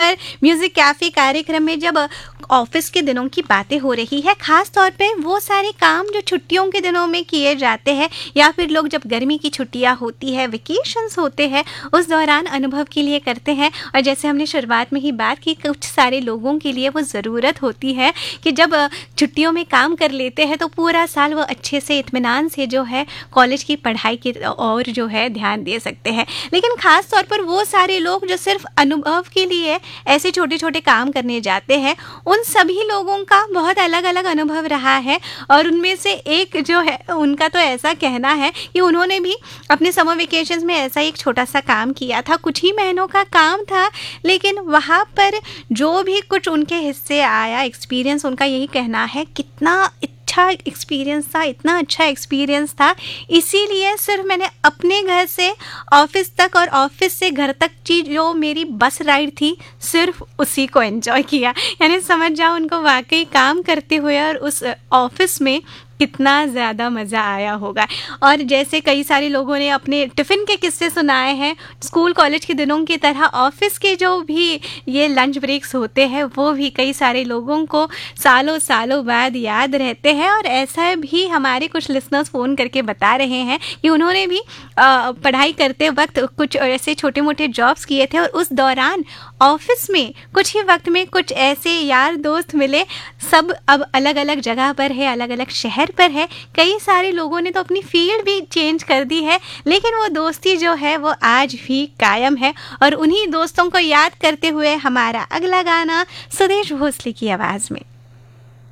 पर music cafe कार्यक्रम में जब ऑफ़िस के दिनों की बातें हो रही है, ख़ास तौर पे वो सारे काम जो छुट्टियों के दिनों में किए जाते हैं या फिर लोग जब गर्मी की छुट्टियाँ होती है, वेकेशंस होते हैं, उस दौरान अनुभव के लिए करते हैं। और जैसे हमने शुरुआत में ही बात की, कुछ सारे लोगों के लिए वो ज़रूरत होती है कि जब छुट्टियों में काम कर लेते हैं तो पूरा साल वो अच्छे से इत्मीनान से जो है कॉलेज की पढ़ाई की ओर जो है ध्यान दे सकते हैं। लेकिन ख़ास तौर पर वो सारे लोग जो सिर्फ अनुभव के लिए ऐसे छोटे-छोटे काम करने जाते हैं, उन सभी लोगों का बहुत अलग-अलग अनुभव रहा है। और उनमें से एक जो है, उनका तो ऐसा कहना है कि उन्होंने भी अपने समर वेकेशंस में ऐसा एक छोटा-सा काम किया था। कुछ ही महीनों का काम था, लेकिन वहाँ पर जो भी कुछ उनके हिस्से आया एक्सपीरियंस, उनका यही कहना है कितना अच्छा एक्सपीरियंस था, इतना अच्छा एक्सपीरियंस था। इसीलिए सिर्फ मैंने अपने घर से ऑफ़िस तक और ऑफ़िस से घर तक की जो मेरी बस राइड थी, सिर्फ उसी को एन्जॉय किया। यानी समझ जाओ उनको वाक़ई काम करते हुए और उस ऑफ़िस में कितना ज़्यादा मज़ा आया होगा। और जैसे कई सारे लोगों ने अपने टिफ़िन के किस्से सुनाए हैं, स्कूल कॉलेज के दिनों की तरह ऑफ़िस के जो भी ये लंच ब्रेक्स होते हैं, वो भी कई सारे लोगों को सालों सालों बाद याद रहते हैं। और ऐसा भी हमारे कुछ लिसनर्स फ़ोन करके बता रहे हैं कि उन्होंने भी पढ़ाई करते वक्त कुछ ऐसे छोटे मोटे जॉब्स किए थे और उस दौरान ऑफ़िस में कुछ ही वक्त में कुछ ऐसे यार दोस्त मिले। सब अब अलग अलग जगह पर है, अलग अलग शहर पर है। कई सारे लोगों ने तो अपनी फील्ड भी चेंज कर दी है, लेकिन वो दोस्ती जो है वो आज भी कायम है। और उन्हीं दोस्तों को याद करते हुए हमारा अगला गाना सुदेश भोसले की आवाज़ में।